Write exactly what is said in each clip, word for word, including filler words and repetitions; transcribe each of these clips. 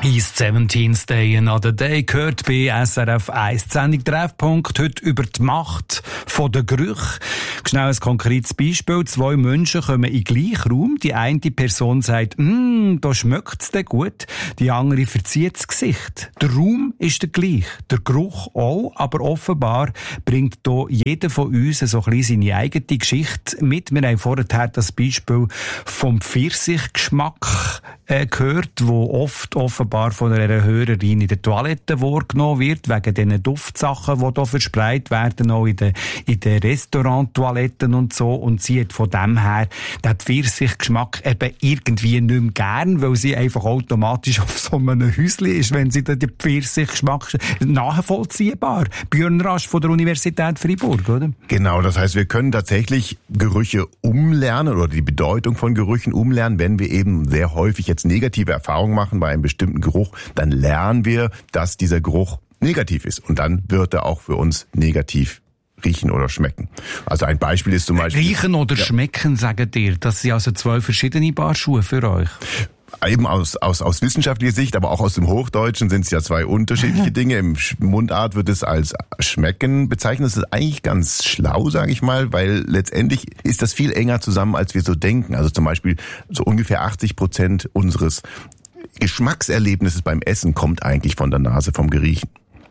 East seventeenth Day Another Day gehört bei S R F eins. Die Sendung Treffpunkt heute über die Macht von der Gerüche. Schnell ein konkretes Beispiel. Zwei Menschen kommen in den gleichen Raum. Die eine Person sagt, «Mmm, da schmeckt's denn gut.» Die andere verzieht das Gesicht. Der Raum ist der gleich. Der Geruch auch. Aber offenbar bringt hier jeder von uns so ein bisschen seine eigene Geschichte mit. Wir haben vorher das Beispiel vom Pfirsichgeschmack äh, gehört, wo oft offenbar von einer Hörerin in der Toilette wahrgenommen wird, wegen diesen Duftsachen, die hier verspreit werden, auch in den, in den Restauranttoiletten und so. Und sie hat von dem her den Pfirsichgeschmack eben irgendwie nicht mehr gern, weil sie einfach automatisch auf so einem Häuschen ist, wenn sie den Pfirsichgeschmack nachvollziehbar. Björn Rasch von der Universität Freiburg, oder? Genau, das heißt, wir können tatsächlich Gerüche umlernen oder die Bedeutung von Gerüchen umlernen, wenn wir eben sehr häufig jetzt negative Erfahrungen machen bei einem bestimmten Geruch, dann lernen wir, dass dieser Geruch negativ ist. Und dann wird er auch für uns negativ riechen oder schmecken. Also ein Beispiel ist zum Beispiel... Riechen oder ja. Schmecken, sagt ihr. Das sind also zwei verschiedene Paar Schuhe für euch. Eben aus, aus, aus wissenschaftlicher Sicht, aber auch aus dem Hochdeutschen sind es ja zwei unterschiedliche Dinge. Im Mundart wird es als Schmecken bezeichnet. Das ist eigentlich ganz schlau, sage ich mal, weil letztendlich ist das viel enger zusammen, als wir so denken. Also zum Beispiel so ungefähr achtzig Prozent unseres Geschmackserlebnisses beim Essen kommt eigentlich von der Nase, vom Geriechen.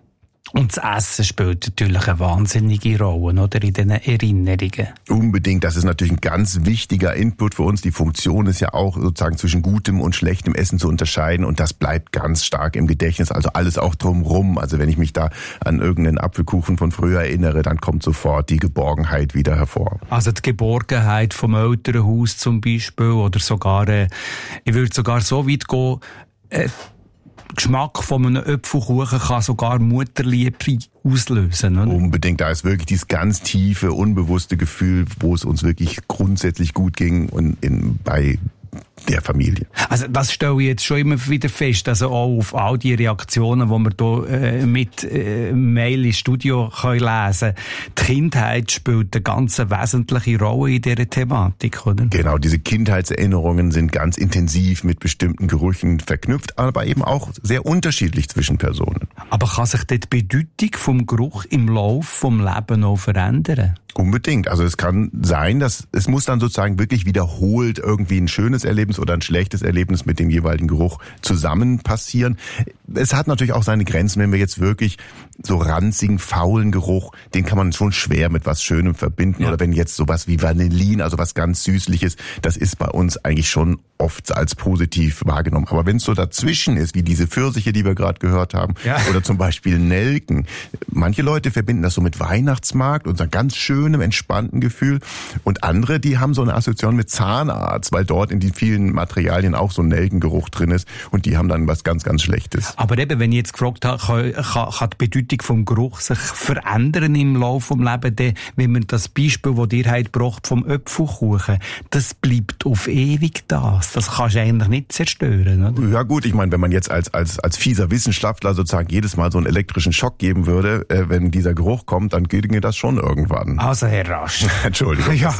Und das Essen spielt natürlich eine wahnsinnige Rolle, oder, in diesen Erinnerungen. Unbedingt, das ist natürlich ein ganz wichtiger Input für uns. Die Funktion ist ja auch sozusagen zwischen gutem und schlechtem Essen zu unterscheiden und das bleibt ganz stark im Gedächtnis, also alles auch drumrum. Also wenn ich mich da an irgendeinen Apfelkuchen von früher erinnere, dann kommt sofort die Geborgenheit wieder hervor. Also die Geborgenheit vom Elternhaus zum Beispiel oder sogar, äh, ich würde sogar so weit gehen, äh, Geschmack von einem Apfelkuchen kann sogar Mutterliebe auslösen, oder? Unbedingt, da ist wirklich dieses ganz tiefe, unbewusste Gefühl, wo es uns wirklich grundsätzlich gut ging und in, bei der Familie. Also das stelle ich jetzt schon immer wieder fest, also auch auf all die Reaktionen, die wir hier äh, mit äh, Mail ins Studio können lesen. Die Kindheit spielt eine ganz wesentliche Rolle in dieser Thematik, oder? Genau, diese Kindheitserinnerungen sind ganz intensiv mit bestimmten Gerüchen verknüpft, aber eben auch sehr unterschiedlich zwischen Personen. Aber kann sich die Bedeutung vom Geruch im Lauf vom Leben auch verändern? Unbedingt. Also es kann sein, dass es muss dann sozusagen wirklich wiederholt irgendwie ein schönes Erlebnis oder ein schlechtes Erlebnis mit dem jeweiligen Geruch zusammen passieren. Es hat natürlich auch seine Grenzen, wenn wir jetzt wirklich so ranzigen, faulen Geruch, den kann man schon schwer mit was Schönem verbinden. Ja. Oder wenn jetzt sowas wie Vanillin, also was ganz Süßliches, das ist bei uns eigentlich schon oft als positiv wahrgenommen. Aber wenn es so dazwischen ist, wie diese Pfirsiche, die wir gerade gehört haben, ja. oder zum Beispiel Nelken, manche Leute verbinden das so mit Weihnachtsmarkt und so ganz schönem, entspannten Gefühl. Und andere, die haben so eine Assoziation mit Zahnarzt, weil dort in den vielen Materialien auch so ein Nelkengeruch drin ist und die haben dann was ganz, ganz Schlechtes. Aber eben, wenn ich jetzt gefragt habe, kann, kann, kann die Bedeutung vom Geruch sich verändern im Laufe des Lebens, denn, wenn man das Beispiel, das ihr habt gebracht vom Apfelkuchen, das bleibt auf ewig das. Das kannst du eigentlich nicht zerstören, oder? Ja gut, ich meine, wenn man jetzt als als als fieser Wissenschaftler sozusagen jedes Mal so einen elektrischen Schock geben würde, äh, wenn dieser Geruch kommt, dann ginge das schon irgendwann. Also Herr Rasch. Entschuldigung. Ja.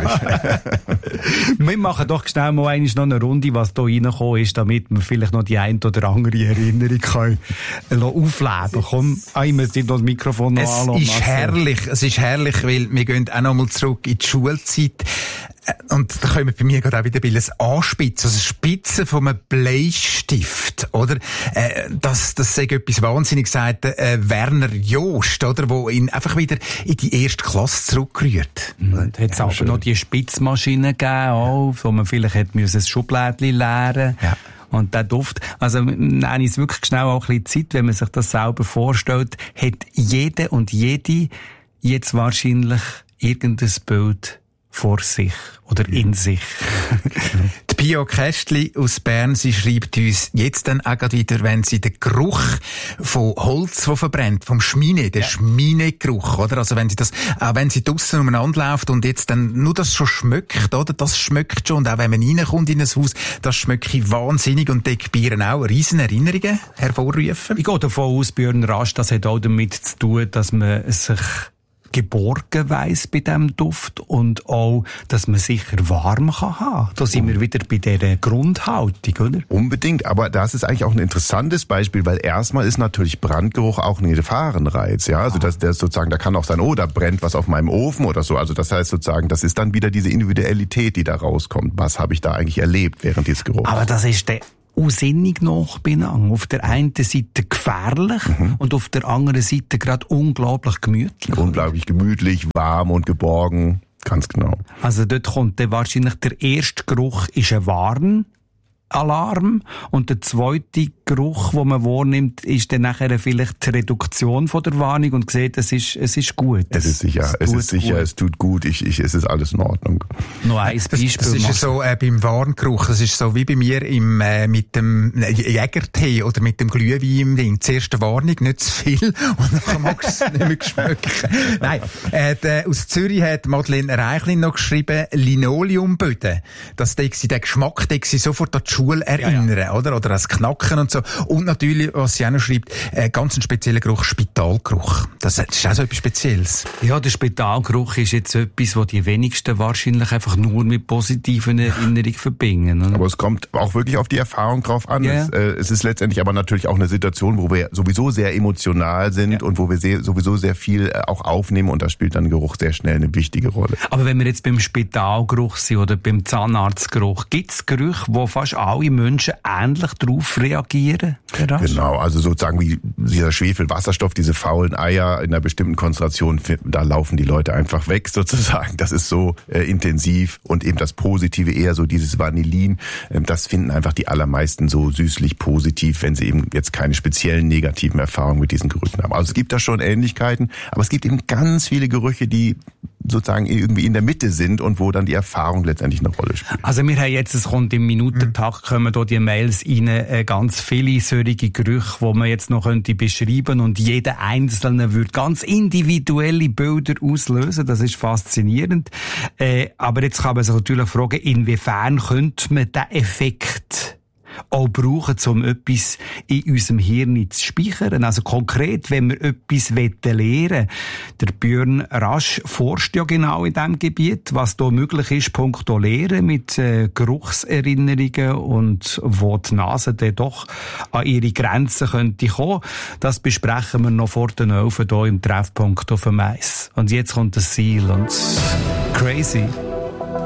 Wir machen doch schnell mal noch eine Runde, was da reingekommen ist, damit wir vielleicht noch die ein oder andere Erinnerung können aufleben. Komm, ich muss dir das Mikrofon noch anlassen. Es ist herrlich, es ist herrlich, weil wir gehen auch noch mal zurück in die Schulzeit. Und da kommen bei mir gerade auch wieder ein bisschen Anspitzen, also Spitzen von einem Bleistift, oder? Äh, das, das sei etwas wahnsinnig gesagt, äh, Werner Jost, oder? Wo ihn einfach wieder in die erste Klasse zurückrührt. Und hat es ja, auch noch die Spitzmaschine gegeben, auch, wo man vielleicht hätte müssen ein Schublädchen leeren. Ja. Und der Duft, also nein, ist wirklich schnell auch ein bisschen Zeit, wenn man sich das selber vorstellt, hat jede und jede jetzt wahrscheinlich irgendein Bild vor sich oder in sich. Die Pia Kästli aus Bern, sie schreibt uns jetzt dann auch gerade wieder, wenn sie den Geruch von Holz, das verbrennt, vom Schmine, der ja. Schminegeruch, oder? Also wenn sie das, auch wenn sie draussen umeinander läuft und jetzt dann nur das schon schmeckt, oder? Das schmeckt schon. Und auch wenn man reinkommt in ein Haus, das schmeckt wahnsinnig und die Bieren auch riesen Erinnerungen hervorrufen. Ich gehe davon aus, Björn Rasch, das hat auch damit zu tun, dass man sich geborgen weiss bei diesem Duft und auch, dass man sicher warm kann haben. Da sind wir wieder bei dieser Grundhaltung, oder? Unbedingt, aber das ist eigentlich auch ein interessantes Beispiel, weil erstmal ist natürlich Brandgeruch auch ein Gefahrenreiz, ja, also das, der sozusagen, da kann auch sein, oh, da brennt was auf meinem Ofen oder so, also das heißt sozusagen, das ist dann wieder diese Individualität, die da rauskommt. Was habe ich da eigentlich erlebt während dieses Geruchs? Aber das ist der unsinnig noch benannt. Auf der einen Seite gefährlich mhm. und auf der anderen Seite gerade unglaublich gemütlich. Unglaublich gemütlich, warm und geborgen, ganz genau. Also dort kommt dann wahrscheinlich der erste Geruch ist ein Warnalarm und der zweite Geruch, den man wahrnimmt, ist dann nachher vielleicht die Reduktion von der Warnung und sieht, es ist, es ist gut. Es ist sicher, es, es ist sicher, gut. Es tut gut, ich, ich, es ist alles in Ordnung. Noch ein Beispiel. Das, das ist ja so äh, beim Warngeruch, das ist so wie bei mir im, äh, mit dem Jägertee oder mit dem Glühwein im Ding. Zuerst eine Warnung, nicht zu viel und dann magst du es nicht mehr schmecken. Nein, äh, der, aus Zürich hat Madeleine Reichlin noch geschrieben, Linoleumböden. Das deckt sie, der Geschmack deckt sie sofort an die Schule erinnern, ja, ja. oder? Oder an das Knacken und so. Und natürlich, was sie auch noch schreibt, äh, ganz ein spezieller Geruch, Spitalgeruch. Das, das ist auch so etwas Spezielles. Ja, der Spitalgeruch ist jetzt etwas, was die wenigsten wahrscheinlich einfach nur mit positiven Erinnerungen verbinden. Oder? Aber es kommt auch wirklich auf die Erfahrung drauf an. Ja. Es, äh, es ist letztendlich aber natürlich auch eine Situation, wo wir sowieso sehr emotional sind, ja, und wo wir sehr, sowieso sehr viel äh, auch aufnehmen, und da spielt dann Geruch sehr schnell eine wichtige Rolle. Aber wenn wir jetzt beim Spitalgeruch sind oder beim Zahnarztgeruch, gibt es Gerüche, wo fast alle Menschen ähnlich darauf reagieren? Genau, also sozusagen wie dieser Schwefelwasserstoff, diese faulen Eier in einer bestimmten Konzentration, da laufen die Leute einfach weg sozusagen. Das ist so äh, intensiv, und eben das Positive eher so dieses Vanillin, äh, das finden einfach die allermeisten so süßlich positiv, wenn sie eben jetzt keine speziellen negativen Erfahrungen mit diesen Gerüchen haben. Also es gibt da schon Ähnlichkeiten, aber es gibt eben ganz viele Gerüche, die sozusagen irgendwie in der Mitte sind und wo dann die Erfahrung letztendlich eine Rolle spielt. Also wir haben jetzt, es kommt im Minutentakt, kommen da die Mails rein, äh, ganz viele solche Gerüche, die man jetzt noch könnte beschreiben, und jeder Einzelne würde ganz individuelle Bilder auslösen. Das ist faszinierend. Äh, aber jetzt kann man sich natürlich fragen, inwiefern könnte man diesen Effekt auch brauchen, um etwas in unserem Hirn zu speichern. Also konkret, wenn wir etwas lernen wollen. Der Björn Rasch forscht ja genau in diesem Gebiet, was da möglich ist, punkto Lehren mit äh, Geruchserinnerungen und wo die Nase dann doch an ihre Grenzen könnte kommen. Das besprechen wir noch vor den Elfen hier im Treffpunkt auf dem Eis. Und jetzt kommt das Ziel und crazy.